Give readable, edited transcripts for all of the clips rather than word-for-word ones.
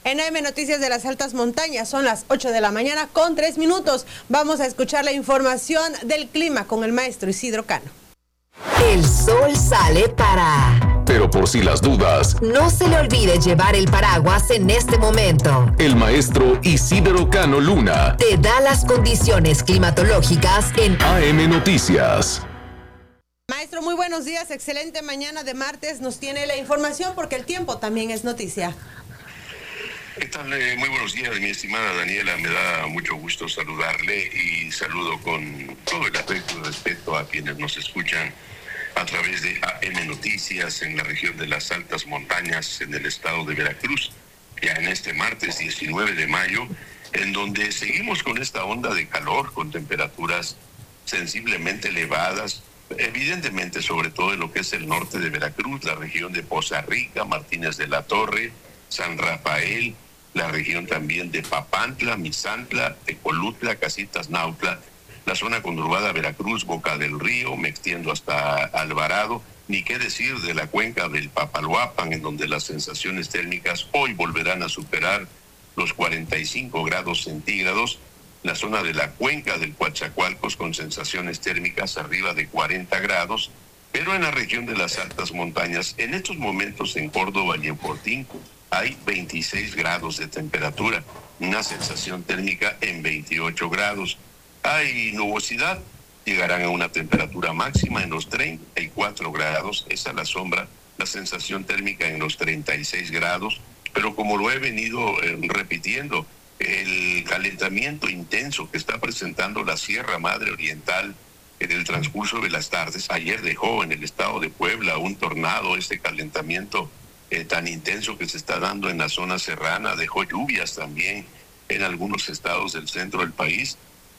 En AM Noticias de las Altas Montañas son las 8 de la mañana con 3 minutos. Vamos a escuchar la información del clima con el maestro Isidro Cano. El sol sale para... Pero por si las dudas, no se le olvide llevar el paraguas en este momento. El maestro Isidro Cano Luna te da las condiciones climatológicas en AM Noticias. Maestro, muy buenos días, excelente mañana de martes. Nos tiene la información porque el tiempo también es noticia. ¿Qué tal? Muy buenos días, mi estimada Daniela. Me da mucho gusto saludarle y saludo con todo el afecto y respeto a quienes nos escuchan a través de AM Noticias en la región de las Altas Montañas en el estado de Veracruz, ya en este martes 19 de mayo, en donde seguimos con esta onda de calor, con temperaturas sensiblemente elevadas, evidentemente sobre todo en lo que es el norte de Veracruz, la región de Poza Rica, Martínez de la Torre, San Rafael, la región también de Papantla, Misantla, Tecolutla, Casitas Nautla, la zona conurbada Veracruz, Boca del Río, me extiendo hasta Alvarado, ni qué decir de la cuenca del Papaloapan, en donde las sensaciones térmicas hoy volverán a superar los 45 grados centígrados, la zona de la cuenca del Coatzacoalcos con sensaciones térmicas arriba de 40 grados, pero en la región de las altas montañas, en estos momentos en Córdoba y en Fortín, hay 26 grados de temperatura, una sensación térmica en 28 grados. Hay nubosidad, llegarán a una temperatura máxima en los 34 grados, esa es la sombra, la sensación térmica en los 36 grados, pero como lo he venido repitiendo, el calentamiento intenso que está presentando la Sierra Madre Oriental en el transcurso de las tardes, ayer dejó en el estado de Puebla un tornado, este calentamiento tan intenso que se está dando en la zona serrana, dejó lluvias también en algunos estados del centro del país.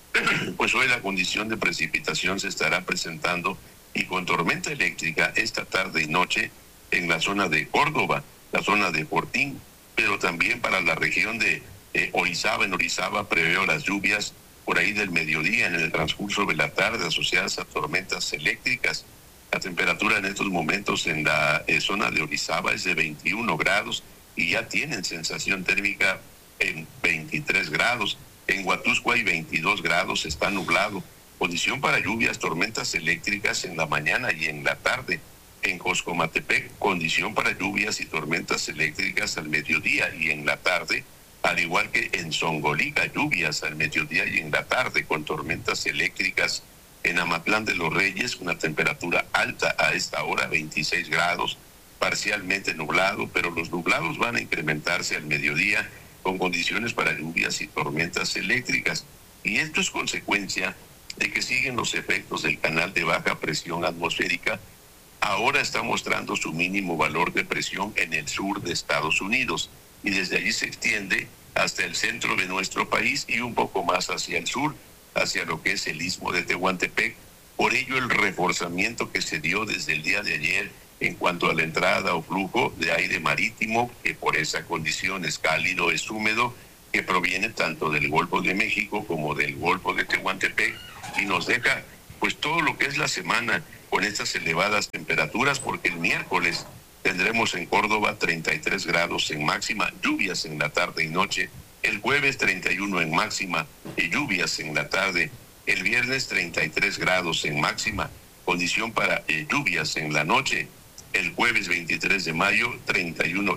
Pues hoy la condición de precipitación se estará presentando y con tormenta eléctrica esta tarde y noche en la zona de Córdoba, la zona de Fortín, pero también para la región de Orizaba. En Orizaba preveo las lluvias por ahí del mediodía en el transcurso de la tarde asociadas a tormentas eléctricas. La temperatura en estos momentos en la zona de Orizaba es de 21 grados y ya tienen sensación térmica en 23 grados. En Huatusco hay 22 grados, está nublado. Condición para lluvias, tormentas eléctricas en la mañana y en la tarde. En Coscomatepec, condición para lluvias y tormentas eléctricas al mediodía y en la tarde. Al igual que en Zongolica, lluvias al mediodía y en la tarde con tormentas eléctricas. En Amatlán de los Reyes, una temperatura alta a esta hora, 26 grados, parcialmente nublado, pero los nublados van a incrementarse al mediodía con condiciones para lluvias y tormentas eléctricas. Y esto es consecuencia de que siguen los efectos del canal de baja presión atmosférica. Ahora está mostrando su mínimo valor de presión en el sur de Estados Unidos y desde allí se extiende hasta el centro de nuestro país y un poco más hacia el sur, hacia lo que es el istmo de Tehuantepec. Por ello el reforzamiento que se dio desde el día de ayer en cuanto a la entrada o flujo de aire marítimo, que por esa condición es cálido, es húmedo, que proviene tanto del Golfo de México como del Golfo de Tehuantepec, y nos deja pues todo lo que es la semana con estas elevadas temperaturas, porque el miércoles tendremos en Córdoba 33 grados en máxima, lluvias en la tarde y noche, el jueves 31 en máxima y lluvias en la tarde, el viernes 33 grados en máxima, condición para lluvias en la noche. El jueves 23 de mayo, 31,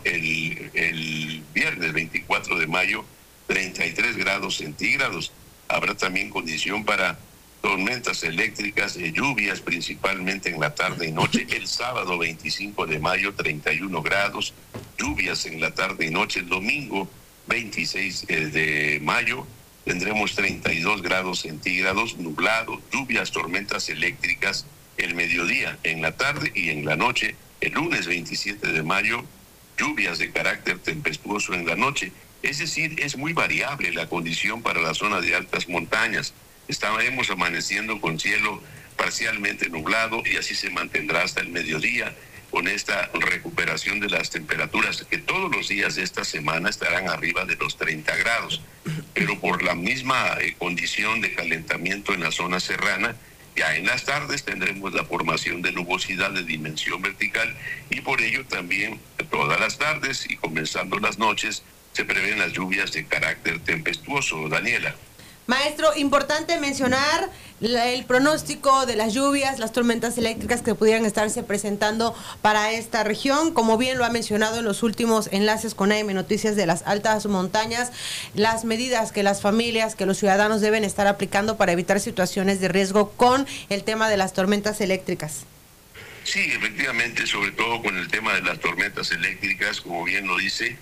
el viernes 24 de mayo, 33 grados centígrados. Habrá también condición para tormentas eléctricas, lluvias principalmente en la tarde y noche. El sábado 25 de mayo, 31 grados, lluvias en la tarde y noche. El domingo 26 de mayo, tendremos 32 grados centígrados, nublado, lluvias, tormentas eléctricas el mediodía, en la tarde y en la noche. El lunes 27 de mayo, lluvias de carácter tempestuoso en la noche. Es decir, es muy variable la condición para la zona de altas montañas. Estaremos amaneciendo con cielo parcialmente nublado y así se mantendrá hasta el mediodía con esta recuperación de las temperaturas que todos los días de esta semana estarán arriba de los 30 grados. Pero por la misma condición de calentamiento en la zona serrana, ya en las tardes tendremos la formación de nubosidad de dimensión vertical y por ello también todas las tardes y comenzando las noches se prevén las lluvias de carácter tempestuoso, Daniela. Maestro, importante mencionar el pronóstico de las lluvias, las tormentas eléctricas que pudieran estarse presentando para esta región. Como bien lo ha mencionado en los últimos enlaces con AM Noticias de las altas montañas, las medidas que las familias, que los ciudadanos deben estar aplicando para evitar situaciones de riesgo con el tema de las tormentas eléctricas. Sí, efectivamente, sobre todo con el tema de las tormentas eléctricas, como bien lo dice.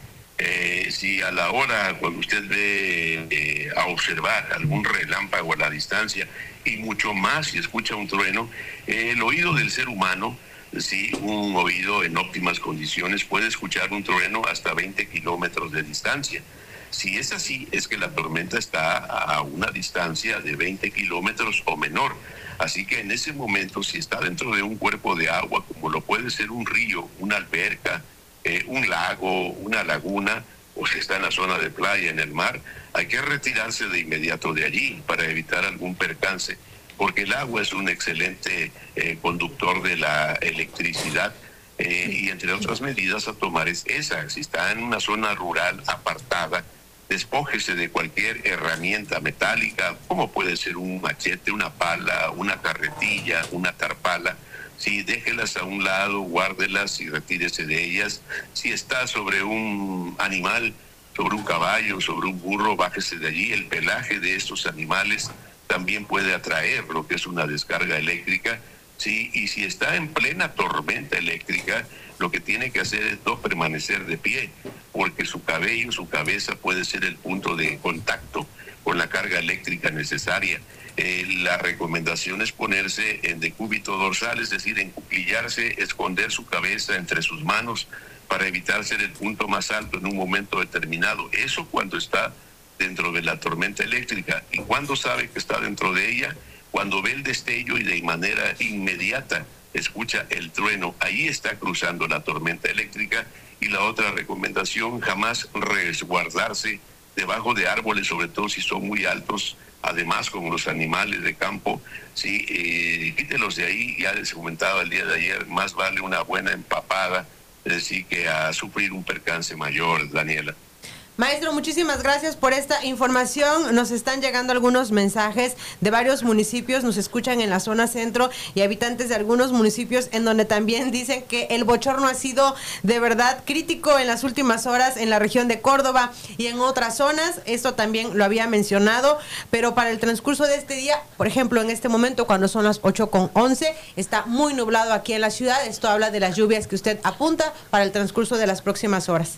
Si a la hora, cuando usted ve a observar algún relámpago a la distancia, y mucho más si escucha un trueno, el oído del ser humano, sí, un oído en óptimas condiciones, puede escuchar un trueno hasta 20 kilómetros de distancia. Si es así, es que la tormenta está a una distancia de 20 kilómetros o menor. Así que en ese momento, si está dentro de un cuerpo de agua, como lo puede ser un río, una alberca, un lago, una laguna, o si está en la zona de playa, en el mar, hay que retirarse de inmediato de allí para evitar algún percance, porque el agua es un excelente conductor de la electricidad, y entre otras medidas a tomar es esa. Si está en una zona rural apartada, despójese de cualquier herramienta metálica, como puede ser un machete, una pala, una carretilla, una tarpala. Sí, déjelas a un lado, guárdelas y retírese de ellas. Si está sobre un animal, sobre un caballo, sobre un burro, bájese de allí. El pelaje de estos animales también puede atraer lo que es una descarga eléctrica. Sí, y si está en plena tormenta eléctrica, lo que tiene que hacer es no permanecer de pie, porque su cabello, su cabeza puede ser el punto de contacto con la carga eléctrica necesaria. La recomendación es ponerse en decúbito dorsal, es decir, encuclillarse, esconder su cabeza entre sus manos para evitar ser el punto más alto en un momento determinado. Eso cuando está dentro de la tormenta eléctrica. ¿Y cuándo sabe que está dentro de ella? Cuando ve el destello y de manera inmediata escucha el trueno. Ahí está cruzando la tormenta eléctrica. Y la otra recomendación, jamás resguardarse debajo de árboles, sobre todo si son muy altos. Además, como los animales de campo, sí, quítelos de ahí. Ya les comentaba el día de ayer, más vale una buena empapada, es decir, que a sufrir un percance mayor, Daniela. Maestro, muchísimas gracias por esta información. Nos están llegando algunos mensajes de varios municipios, nos escuchan en la zona centro y habitantes de algunos municipios en donde también dicen que el bochorno ha sido de verdad crítico en las últimas horas en la región de Córdoba y en otras zonas. Esto también lo había mencionado, pero para el transcurso de este día, por ejemplo, en este momento cuando son las 8:11, está muy nublado aquí en la ciudad. Esto habla de las lluvias que usted apunta para el transcurso de las próximas horas.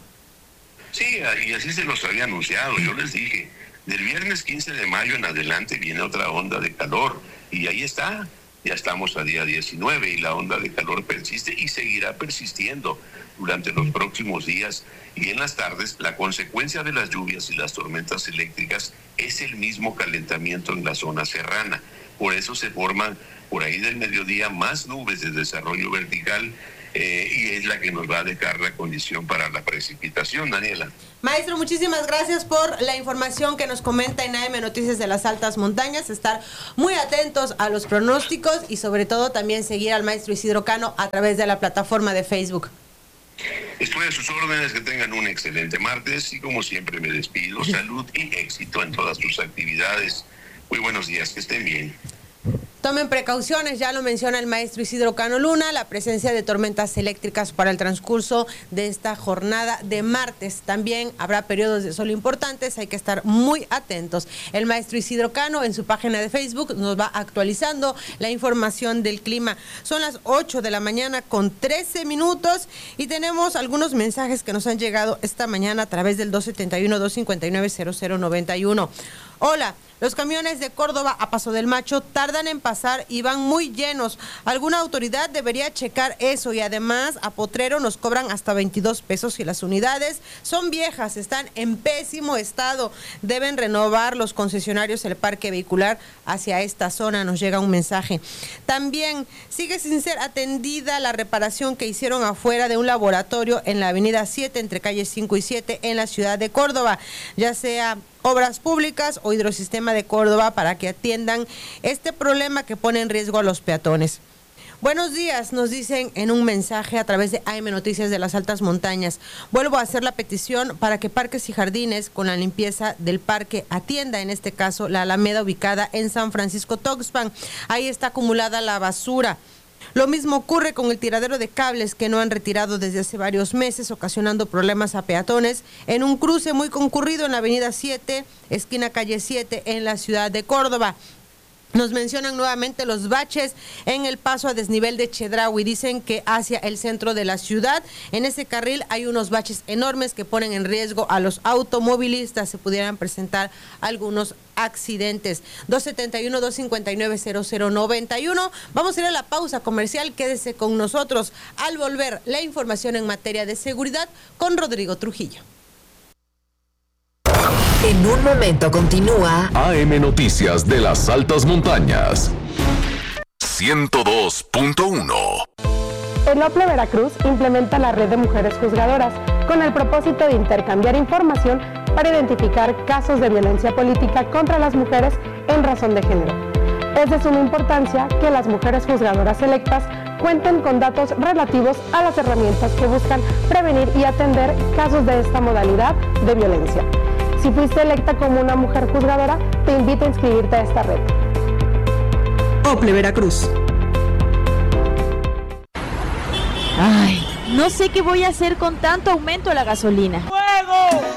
Sí, y así se los había anunciado. Yo les dije, del viernes 15 de mayo en adelante viene otra onda de calor. Y ahí está, ya estamos a día 19 y la onda de calor persiste y seguirá persistiendo durante los próximos días. Y en las tardes, la consecuencia de las lluvias y las tormentas eléctricas es el mismo calentamiento en la zona serrana. Por eso se forman por ahí del mediodía más nubes de desarrollo vertical, y es la que nos va a dejar la condición para la precipitación, Daniela. Maestro, muchísimas gracias por la información que nos comenta en AM Noticias de las Altas Montañas. Estar muy atentos a los pronósticos y sobre todo también seguir al maestro Isidro Cano a través de la plataforma de Facebook. Estoy a sus órdenes, que tengan un excelente martes y como siempre me despido. Salud y éxito en todas sus actividades. Muy buenos días, que estén bien. Tomen precauciones, ya lo menciona el maestro Isidro Cano Luna, la presencia de tormentas eléctricas para el transcurso de esta jornada de martes. También habrá periodos de sol importantes, hay que estar muy atentos. El maestro Isidro Cano en su página de Facebook nos va actualizando la información del clima. Son las 8 de la mañana con 13 minutos y tenemos algunos mensajes que nos han llegado esta mañana a través del 271-259-0091. Hola, los camiones de Córdoba a Paso del Macho tardan en pasar y van muy llenos. Alguna autoridad debería checar eso y además a Potrero nos cobran hasta 22 pesos y las unidades son viejas, están en pésimo estado. Deben renovar los concesionarios el parque vehicular hacia esta zona, nos llega un mensaje. También sigue sin ser atendida la reparación que hicieron afuera de un laboratorio en la avenida 7 entre calles 5 y 7 en la ciudad de Córdoba, ya sea Obras Públicas o Hidrosistema de Córdoba para que atiendan este problema que pone en riesgo a los peatones. Buenos días, nos dicen en un mensaje a través de AM Noticias de las Altas Montañas. Vuelvo a hacer la petición para que Parques y Jardines, con la limpieza del parque, atienda en este caso la Alameda ubicada en San Francisco Tuxpan. Ahí está acumulada la basura. Lo mismo ocurre con el tiradero de cables que no han retirado desde hace varios meses, ocasionando problemas a peatones en un cruce muy concurrido en la avenida 7, esquina calle 7, en la ciudad de Córdoba. Nos mencionan nuevamente los baches en el paso a desnivel de Chedraui. Dicen que hacia el centro de la ciudad, en ese carril hay unos baches enormes que ponen en riesgo a los automovilistas. Se pudieran presentar algunos accidentes. 271-259-0091. Vamos a ir a la pausa comercial. Quédese con nosotros. Al volver, la información en materia de seguridad con Rodrigo Trujillo. En un momento continúa AM Noticias de las Altas Montañas. 102.1. El OPLE Veracruz implementa la red de mujeres juzgadoras con el propósito de intercambiar información para identificar casos de violencia política contra las mujeres en razón de género. Es de suma importancia que las mujeres juzgadoras electas cuenten con datos relativos a las herramientas que buscan prevenir y atender casos de esta modalidad de violencia. Si fuiste electa como una mujer juzgadora, te invito a inscribirte a esta red. OPLE Veracruz. Ay, no sé qué voy a hacer con tanto aumento de la gasolina. ¡Fuego!